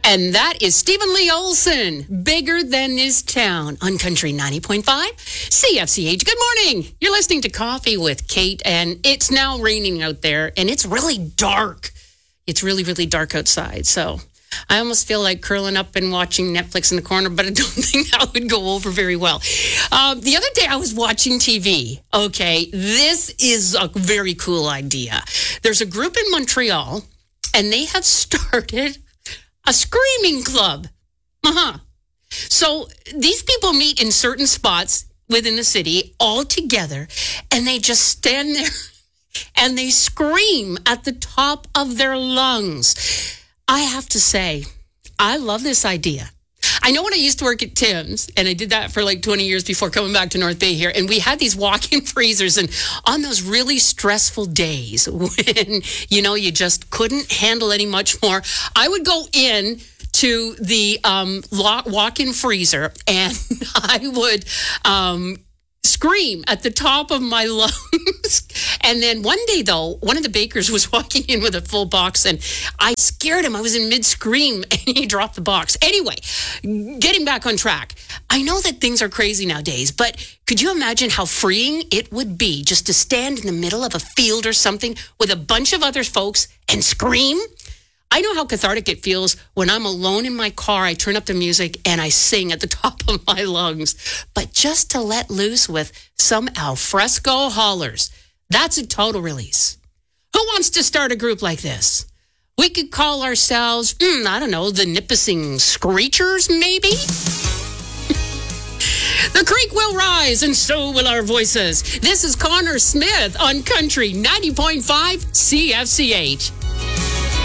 And that is Stephen Lee Olson, Bigger Than This Town, on Country 90.5 CFCH. Good morning. You're listening to Coffee with Kate, and it's now raining out there, and it's really dark. It's really, really dark outside, so I almost feel like curling up and watching Netflix in the corner, but I don't think that would go over very well. The other day I was watching TV. Okay, this is a very cool idea. There's a group in Montreal, and they have started a screaming club. So these people meet in certain spots within the city all together, and they just stand there and they scream at the top of their lungs. I have to say, I love this idea. I know when I used to work at Tim's, and I did that for like 20 years before coming back to North Bay here, and we had these walk-in freezers, and on those really stressful days when, you just couldn't handle any much more, I would go in to the walk-in freezer, and I would scream at the top of my lungs. And then one day, though, one of the bakers was walking in with a full box, and I scared him. I was in mid-scream, and he dropped the box. Anyway, getting back on track. I know that things are crazy nowadays, but could you imagine how freeing it would be just to stand in the middle of a field or something with a bunch of other folks and scream? I know how cathartic it feels when I'm alone in my car. I turn up the music and I sing at the top of my lungs. But just to let loose with some al fresco hollers, that's a total release. Who wants to start a group like this? We could call ourselves, I don't know, the Nipissing Screechers, maybe? The creek will rise, and so will our voices. This is Connor Smith on Country 90.5 CFCH.